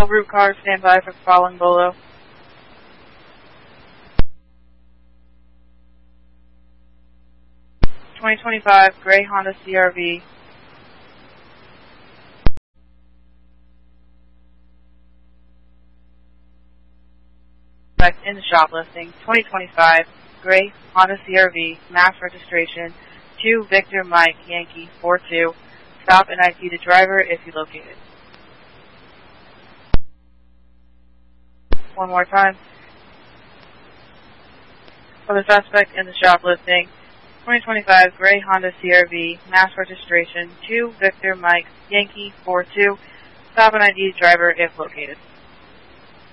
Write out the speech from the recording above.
route car, stand by for following Bolo. (2025) gray Honda CRV. In the shop listing, 2025 gray Honda CRV, mass registration, 2 Victor Mike Yankee 42. Stop and ID the driver if you locate it. One more time. For the suspect in the shop listing, 2025 gray Honda CRV, mass registration, 2 Victor Mike Yankee 42. Stop and ID the driver if located.